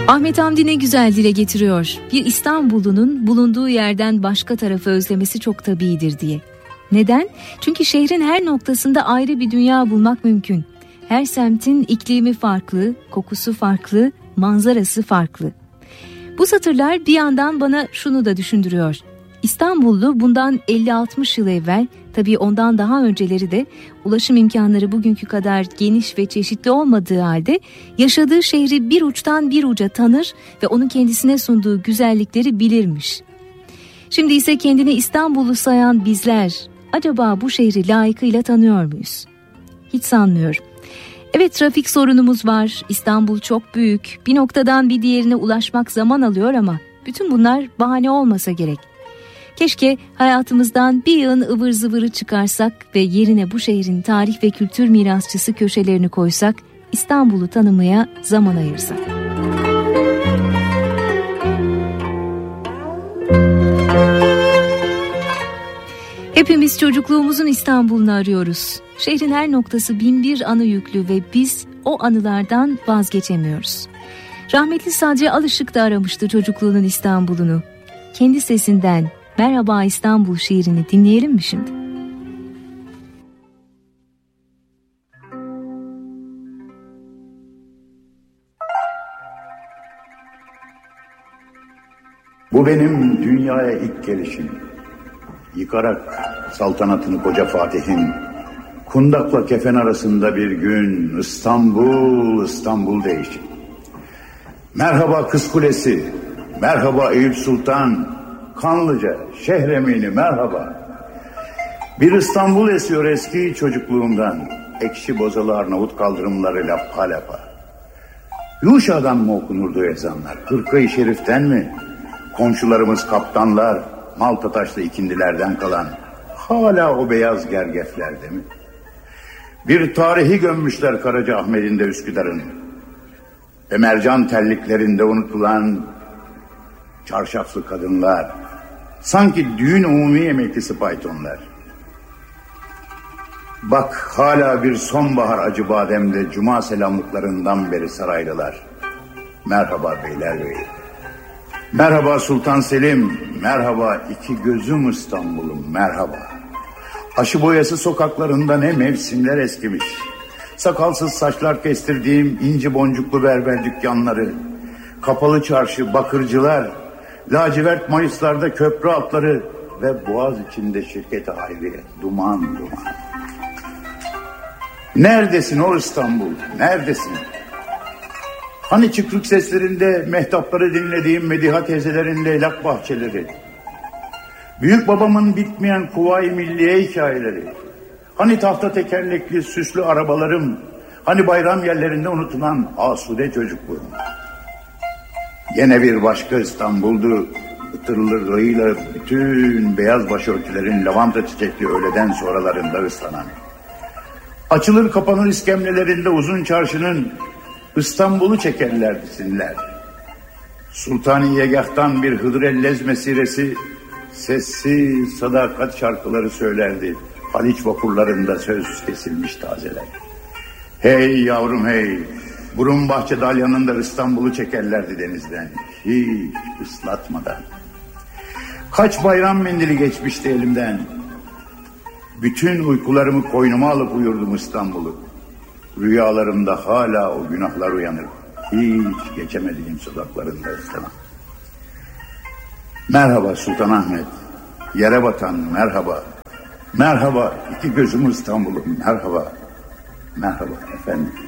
Ahmet Hamdi ne güzel dile getiriyor. Bir İstanbullunun bulunduğu yerden başka tarafı özlemesi çok tabiidir diye. Neden? Çünkü şehrin her noktasında ayrı bir dünya bulmak mümkün. Her semtin iklimi farklı, kokusu farklı, manzarası farklı. Bu satırlar bir yandan bana şunu da düşündürüyor. İstanbullu bundan 50-60 yıl evvel, tabii ondan daha önceleri de ulaşım imkanları bugünkü kadar geniş ve çeşitli olmadığı halde yaşadığı şehri bir uçtan bir uca tanır ve onun kendisine sunduğu güzellikleri bilirmiş. Şimdi ise kendini İstanbullu sayan bizler acaba bu şehri layıkıyla tanıyor muyuz? Hiç sanmıyorum. Evet, trafik sorunumuz var. İstanbul çok büyük. Bir noktadan bir diğerine ulaşmak zaman alıyor ama bütün bunlar bahane olmasa gerek. Keşke hayatımızdan bir yığın ıvır zıvırı çıkarsak ve yerine bu şehrin tarih ve kültür mirasçısı köşelerini koysak, İstanbul'u tanımaya zaman ayırsak. Hepimiz çocukluğumuzun İstanbul'unu arıyoruz. Şehrin her noktası bin bir anı yüklü ve biz o anılardan vazgeçemiyoruz. Rahmetli Sadri Alışık da aramıştı çocukluğunun İstanbul'unu. Kendi sesinden "Merhaba İstanbul" şiirini dinleyelim mi şimdi? Bu benim dünyaya ilk gelişim. Yıkarak saltanatını koca Fatih'in, kundakla kefen arasında bir gün İstanbul, İstanbul değişim. Merhaba Kız Kulesi, merhaba Eyüp Sultan, Kanlıca, Şehremini merhaba. Bir İstanbul esiyor eski çocukluğumdan, ekşi bozalı Arnavut kaldırımları lapa lapa. Yuşa'dan mı okunurdu ezanlar, Hırka-i Şerif'ten mi? Komşularımız kaptanlar, Malta taşlı ikindilerden kalan hala o beyaz gergeflerde mi? Bir tarihi gömmüşler Karacaahmet'in de Üsküdar'ın ve mercan telliklerinde unutulan çarşaflı kadınlar, sanki düğün umumi emeklisi paytonlar. Bak hala bir sonbahar Acıbadem'de cuma selamlıklarından beri saraylılar. Merhaba Beylerbeyi. Merhaba Sultan Selim, merhaba iki gözüm İstanbul'um, merhaba. Aşı boyası sokaklarında ne mevsimler eskimiş. Sakalsız saçlar kestirdiğim inci boncuklu berber dükkanları, kapalı çarşı, bakırcılar, lacivert Mayıslarda köprü altları ve boğaz içinde şirket aile, duman duman. Neredesin o İstanbul, neredesin? Hani çıkrık seslerinde mehtapları dinlediğim Mediha teyzelerin leylak bahçeleri, büyük babamın bitmeyen Kuvayi Milliye hikayeleri, hani tahta tekerlekli süslü arabalarım, hani bayram yerlerinde unutulan asude çocukluğum. Yine bir başka İstanbul'du, ıtırlılığıyla bütün beyaz başörtülerin lavanta çiçekli öğleden sonralarında ıslanan. Açılır kapanır iskemlelerinde uzun çarşının İstanbul'u çekerlerdi sinler. Sultaniyegah'tan bir Hıdrellez mesiresi sessiz sadakat şarkıları söylerdi. Haliç vapurlarında söz kesilmiş tazeler. Hey yavrum hey, burun bahçe dalyanında İstanbul'u çekerlerdi denizden. Hiç ıslatmadan. Kaç bayram mendili geçmişti elimden. Bütün uykularımı koynuma alıp uyurdum İstanbul'u. Rüyalarımda hala o günahlar uyanır. Hiç geçemediğim sokaklarında istemem. Merhaba Sultanahmet, yere batan merhaba. Merhaba iki gözüm İstanbul'um, merhaba. Merhaba efendim.